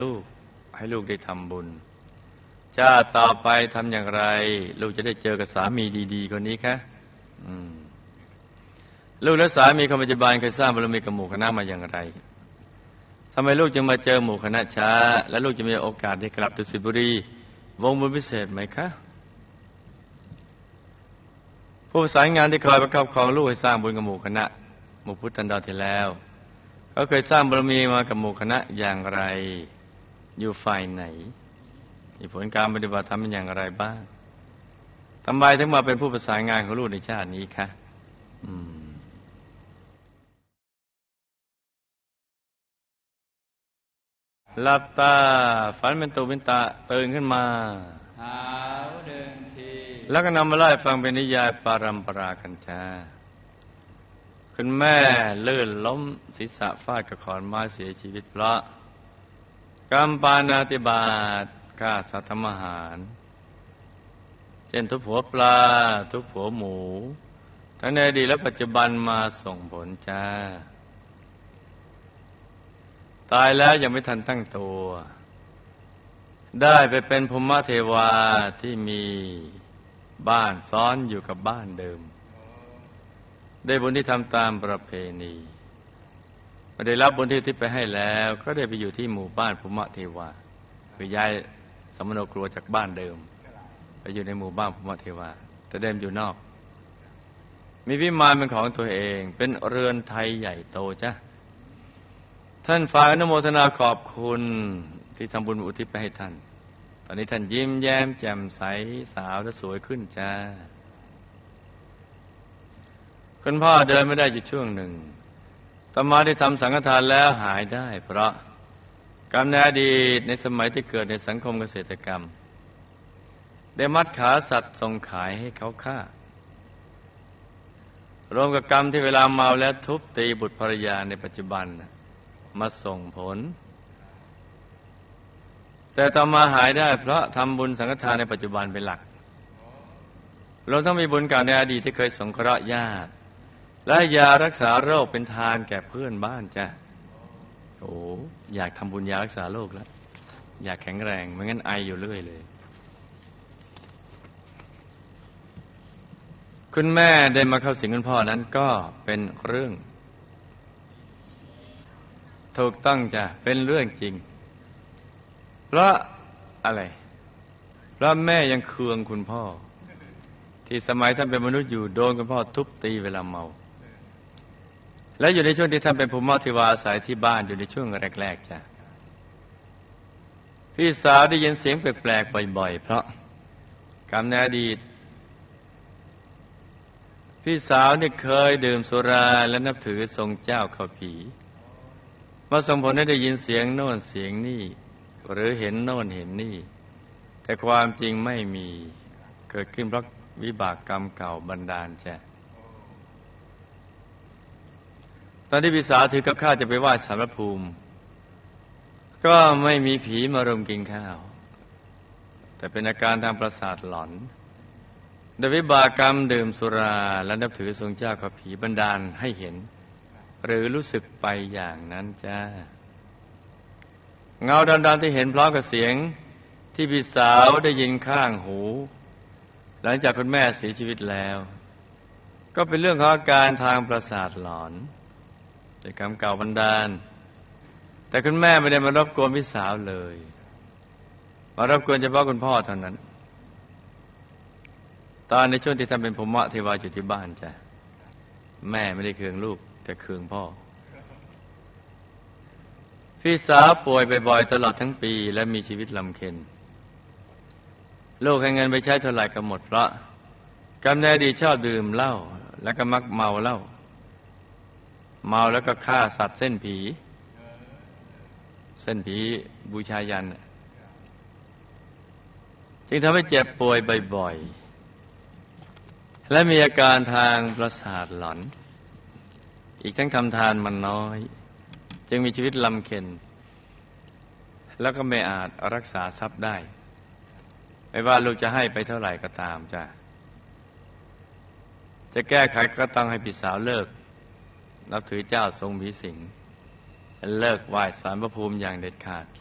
ลูกให้ลูกได้ทำบุญชาติต่อไปทำอย่างไรลูกจะได้เจอกับสามีดีๆคนนี้คะลูกและสามีคนปัจจุบันเคยสร้างบารมีกับหมู่คณะมาอย่างไรทำไมลูกจึงมาเจอหมู่คณะช้าและลูกจะมีโอกาสได้กลับดุสิตบุรีวงบุญพิเศษไหมคะผู้ประสานงานที่คอยประคับประคองลูกให้สร้างบุญกับหมู่คณะหมู่พุทธันดรที่แล้วเขาเคยสร้างบารมีมากับหมู่คณะอย่างไรอยู่ฝ่ายไหนมีผลการปฏิบัติธรรมเป็นอย่างไรบ้างทำไมถึงมาเป็นผู้ประสานงานของลูกในชาตินี้คะหลับตาฝันเป็นตุเป็นตะตื่นขึ้นมาหาเดินทีแล้วก็นำมาไล่ฟังเป็นนิยายปารัมปรากัญชาคุณแม่ลื่นล้มศีรษะฟาดกับขอนไม้เสียชีวิตเพราะกรรมปาณาติบาตฆ่าสัตว์ทำอาหารเช่นทุบหัวปลาทุบหัวหมูทั้งในอดีตและปัจจุบันมาส่งผลจ้าตายแล้วยังไม่ทันตั้งตัวได้ไปเป็นภูมิเทวาที่มีบ้านซ้อนอยู่กับบ้านเดิมได้บุญที่ทำตามประเพณีไม่ได้รับบุญที่ทิพย์ไปให้แล้วก็ได้ไปอยู่ที่หมู่บ้านภูมิเทวาคือย้ายสมณครัวจากบ้านเดิมไปอยู่ในหมู่บ้านภูมิเทวาแต่เดิมอยู่นอกมีวิมานเป็นของตัวเองเป็นเรือนไทยใหญ่โตจ้ะท่านฝ่ายอนุโมทนาขอบคุณที่ทำบุญอุทิศไปให้ท่านตอนนี้ท่านยิ้มแย้มแจ่มใสสาวและสวยขึ้นจ้าคุณพ่อเดินไม่ได้อยู่ช่วงหนึ่งต่อมาได้ทำสังฆทานแล้วหายได้เพราะกรรมในอดีตในสมัยที่เกิดในสังคมเกษตรกรรมได้มัดขาสัตว์ส่งขายให้เขาฆ่ารวมกับกรรมที่เวลาเมาแล้วทุบตีบุตรภรรยาในปัจจุบันมาส่งผลแต่ต่อมาหายได้เพราะทำบุญสังฆทานในปัจจุบันเป็นหลักเราต้องมีบุญเก่าในอดีตที่เคยสงเคราะห์ญาติและยารักษาโรคเป็นทานแก่เพื่อนบ้านจ้ะโอ้อยากทำบุญยารักษาโรคแล้วอยากแข็งแรงไม่งั้นไออยู่เรื่อยเลยคุณแม่ได้มาเข้าสิงคุณพ่อนั้นก็เป็นเรื่องถูกต้องจ้ะเป็นเรื่องจริงเพราะอะไรเพราะแม่ยังเคืองคุณพ่อที่สมัยท่านเป็นมนุษย์อยู่โดนคุณพ่อทุบตีเวลาเมาและอยู่ในช่วงที่ท่านเป็นภูมิเทวาอาศัยที่บ้านอยู่ในช่วงแรกๆจ้ะพี่สาวได้ยินเสียงแปลกๆบ่อยๆเพราะกรรมในอดีตพี่สาวเนี่ยเคยดื่มสุราและนับถือทรงเจ้าเข้าผีมาส่งผลให้ได้ยินเสียงโน่นเสียงนี่หรือเห็นโน่นเห็นนี่แต่ความจริงไม่มีเกิดขึ้นเพราะวิบากกรรมเก่าบันดาลจ้ะตอนที่พี่สาวถือกับข้าวจะไปไหว้ศาลภูมิก็ไม่มีผีมารุมกินข้าวแต่เป็นอาการทางประสาทหลอนโดยวิบากกรรมดื่มสุราและนับถือทรงเจ้ากับผีบันดาลให้เห็นหรือรู้สึกไปอย่างนั้นจ้าเงาดำๆที่เห็นพร้อมกับเสียงที่พี่สาวได้ยินข้างหูหลังจากคุณแม่เสียชีวิตแล้วก็เป็นเรื่องของอาการทางประสาทหลอนเป็นกรรมเก่าบันดาลแต่คุณแม่ไม่ได้มารบกวนพี่สาวเลยมารบกวนเฉพาะคุณพ่อเท่านั้นตอนในช่วงที่ท่านเป็นภูมิเทวาอยู่ที่บ้านจ้ะแม่ไม่ได้เคืองลูกแต่เคืองพ่อพี่สาวป่วยบ่อยๆตลอดทั้งปีและมีชีวิตลำเค็ญลูกให้เงินไปใช้เท่าไหร่ก็หมดเพราะกรรมในอดีตชอบดื่มเหล้าแล้วก็มักเมาเหล้าเมาแล้วก็ฆ่าสัตว์เส้นผีบูชายันจึงทำให้เจ็บป่วยบ่อยๆและมีอาการทางประสาทหลอนอีกทั้งทำทานมันน้อยจึงมีชีวิตลำเค็ญแล้วก็ไม่อาจรักษาทรัพย์ได้ไม่ว่าลูกจะให้ไปเท่าไหร่ก็ตามจ้ะจะแก้ไขก็ต้องให้พี่สาวเลิกนับถือเจ้าทรงผีสิงเลิกไหว้ศาลพระภูมิอย่างเด็ดขาด